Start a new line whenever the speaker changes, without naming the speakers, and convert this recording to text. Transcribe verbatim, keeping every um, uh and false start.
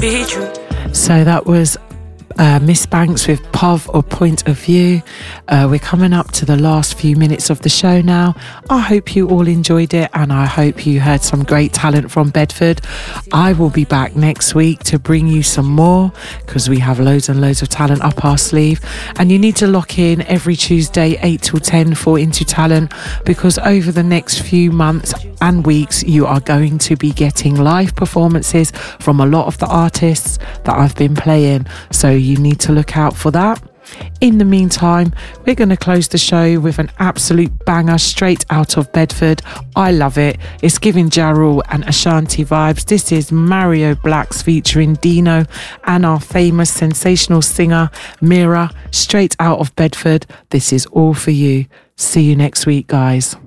be true.
So that was Uh, Miss Banks with P O V or Point of View. Uh, we're coming up to the last few minutes of the show now. I hope you all enjoyed it and I hope you heard some great talent from Bedford. I will be back next week to bring you some more because we have loads and loads of talent up our sleeve, and you need to lock in every Tuesday eight till ten for Into Talent, because over the next few months and weeks you are going to be getting live performances from a lot of the artists that I've been playing, so you need to look out for that. In the meantime, we're going to close the show with an absolute banger straight out of Bedford. I love it. It's giving Ja Rule and Ashanti vibes. This is Mario Blacks featuring Dino and our famous sensational singer Mira, straight out of Bedford. This is all for you. See you next week, guys.